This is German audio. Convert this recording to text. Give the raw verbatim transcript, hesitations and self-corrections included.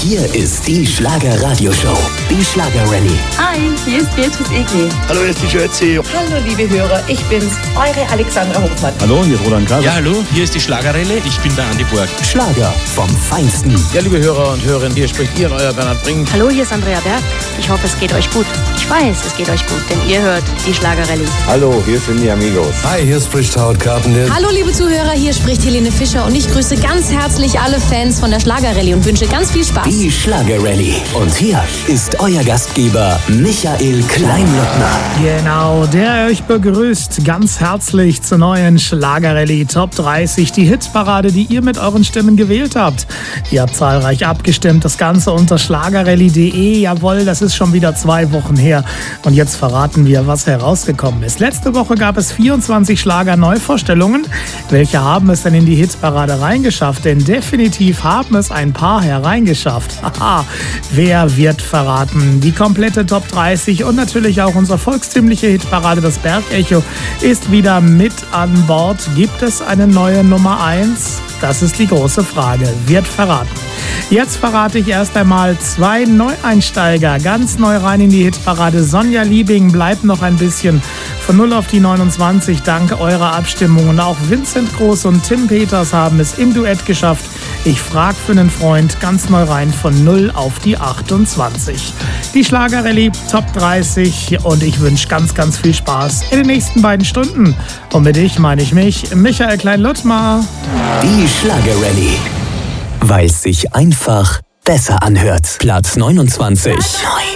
Hier ist die Schlager-Radio-Show, die Schlager-Rallye. Hi, hier ist Beatrice Egli. Hallo, hier ist die Jötzi. Hallo, liebe Hörer, ich bin's, eure Alexandra Hofmann. Hallo, hier ist Roland Kaiser. Ja, hallo, hier ist die Schlager-Rallye. Ich bin der Andi Borg. Schlager vom Feinsten. Ja, liebe Hörer und Hörerinnen, hier spricht Ihr euer Bernhard Brink. Hallo, hier ist Andrea Berg. Ich hoffe, es geht euch gut. Ich weiß, es geht euch gut, denn ihr hört die Schlager-Rallye. Hallo, hier sind die Amigos. Hi, hier spricht Howard Carpenter. Hallo, liebe Zuhörer, hier spricht Helene Fischer und ich grüße ganz herzlich alle Fans von der Schlager-Rallye und wünsche ganz viel Spaß. Die Schlager-Rallye. Und hier ist euer Gastgeber Michael Kleinlöckner. Genau, der euch begrüßt ganz herzlich zur neuen Schlager-Rallye Top dreißig. Die Hitparade, die ihr mit euren Stimmen gewählt habt. Ihr habt zahlreich abgestimmt, das Ganze unter schlagerrallye punkt de. Jawohl, das ist schon wieder zwei Wochen her. Und jetzt verraten wir, was herausgekommen ist. Letzte Woche gab es vierundzwanzig Schlager-Neuvorstellungen. Welche haben es denn in die Hitparade reingeschafft? Denn definitiv haben es ein paar hereingeschafft. Haha, wer wird verraten? Die komplette Top dreißig und natürlich auch unsere volkstümliche Hitparade, das Bergecho, ist wieder mit an Bord. Gibt es eine neue Nummer eins? Das ist die große Frage. Wird verraten. Jetzt verrate ich erst einmal zwei Neueinsteiger, ganz neu rein in die Hitparade. Sonja Liebing bleibt noch ein bisschen von null auf die neunundzwanzig dank eurer Abstimmungen. Auch Vincent Groß und Tim Peters haben es im Duett geschafft. Ich frag für einen Freund, ganz neu rein von null auf die achtundzwanzig. Die Schlager-Rallye Top dreißig und ich wünsche ganz, ganz viel Spaß in den nächsten beiden Stunden. Und mit ich meine ich mich, Michael Klein-Luttmar. Die Schlager-Rallye. Weil es sich einfach besser anhört. Platz neunundzwanzig.